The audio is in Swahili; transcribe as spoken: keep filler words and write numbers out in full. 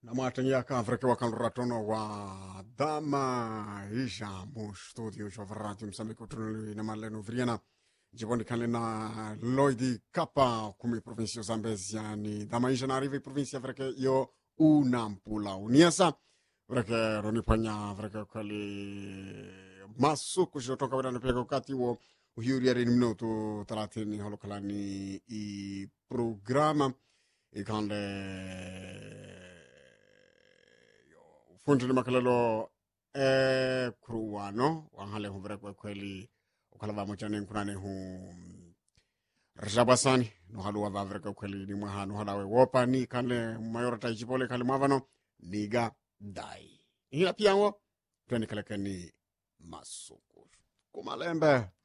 Na matangia ka Afrika wa kanratono wa dama isha mu studio jovrati msambiko tunuli na maleno vriana jibondi kanle na Lloyd Kapa kumi provincia Zambezia ni dama isha na arrivi provincia Afrika yo unampula uniasa vreke roni panya vreke kwali masu kushotoka wadana peka wakati wo uhiyuri ya rini minutu talatini holokalani i programa ikande fundi ni makalelo e kruwano wangale huvre kwa kweli ukalava mochane nkunane hu rjabasani no halu wa vavre kwa kweli ni mwaha no halawe wopa ni kanle mayora taijipole kale mwavano niga dai hila piyango tueni kaleke ni masuku kumalembe